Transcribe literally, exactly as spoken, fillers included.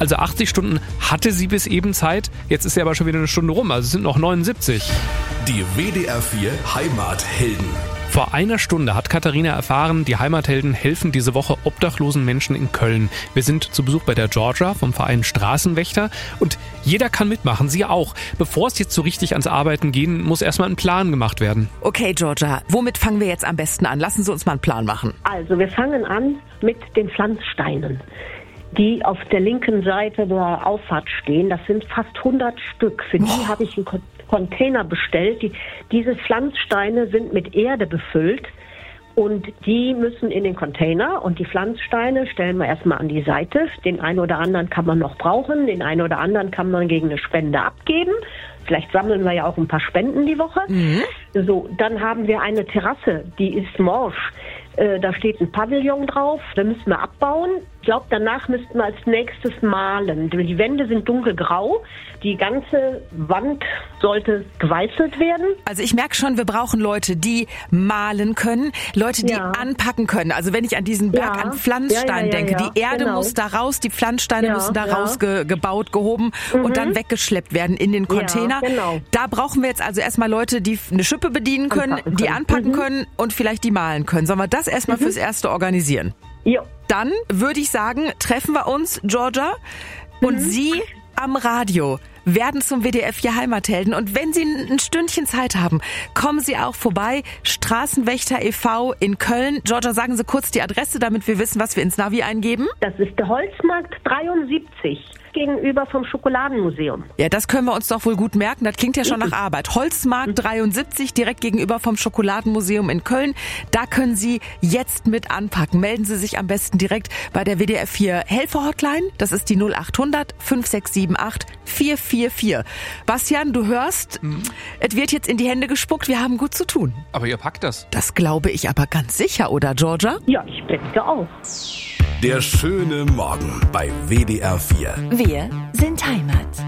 Also achtzig Stunden hatte sie bis eben Zeit. Jetzt ist ja aber schon wieder eine Stunde rum, also es sind noch neunundsiebzig. Die W D R vier Heimathelden. Vor einer Stunde hat Katharina erfahren, die Heimathelden helfen diese Woche obdachlosen Menschen in Köln. Wir sind zu Besuch bei der Georgia vom Verein Straßenwächter und jeder kann mitmachen, Sie auch. Bevor es jetzt so richtig ans Arbeiten gehen, muss erstmal ein Plan gemacht werden. Okay, Georgia, womit fangen wir jetzt am besten an? Lassen Sie uns mal einen Plan machen. Also wir fangen an mit den Pflanzsteinen, die auf der linken Seite der Auffahrt stehen. Das sind fast hundert Stück. Für die oh. habe ich einen Container bestellt. Die, diese Pflanzsteine sind mit Erde befüllt und die müssen in den Container und die Pflanzsteine stellen wir erstmal an die Seite. Den einen oder anderen kann man noch brauchen, den einen oder anderen kann man gegen eine Spende abgeben. Vielleicht sammeln wir ja auch ein paar Spenden die Woche. Mhm. So, dann haben wir eine Terrasse, die ist morsch. Äh, da steht ein Pavillon drauf, da müssen wir abbauen. Ich glaube, danach müssten wir als nächstes malen. Die Wände sind dunkelgrau, die ganze Wand sollte geweißelt werden. Also ich merke schon, wir brauchen Leute, die malen können, Leute, die ja. anpacken können. Also wenn ich an diesen Berg ja. an Pflanzsteinen ja, ja, ja, denke, ja. die Erde genau. muss da raus, die Pflanzsteine ja, müssen da ja. rausgebaut, gehoben mhm. und dann weggeschleppt werden in den Container. Ja, genau. Da brauchen wir jetzt also erstmal Leute, die eine Schippe bedienen können, anpacken die können. anpacken mhm. können und vielleicht die malen können. Sollen wir das erstmal mhm. fürs Erste organisieren? Ja. Dann würde ich sagen, treffen wir uns, Georgia, und mhm. Sie am Radio werden zum W D R vier Heimathelden. Und wenn Sie ein Stündchen Zeit haben, kommen Sie auch vorbei. Straßenwächter e V in Köln. Georgia, sagen Sie kurz die Adresse, damit wir wissen, was wir ins Navi eingeben. Das ist der Holzmarkt dreiundsiebzig. Gegenüber vom Schokoladenmuseum. Ja, das können wir uns doch wohl gut merken. Das klingt ja schon nach Arbeit. Holzmarkt dreiundsiebzig, direkt gegenüber vom Schokoladenmuseum in Köln. Da können Sie jetzt mit anpacken. Melden Sie sich am besten direkt bei der W D R vier Helfer-Hotline. Das ist die null acht hundert fünf sechs sieben acht vier vier vier. Bastian, du hörst, mhm. es wird jetzt in die Hände gespuckt. Wir haben gut zu tun. Aber ihr packt das. Das glaube ich aber ganz sicher, oder, Georgia? Ja, ich denke auch. Der schöne Morgen bei W D R vier. Wir sind Heimat.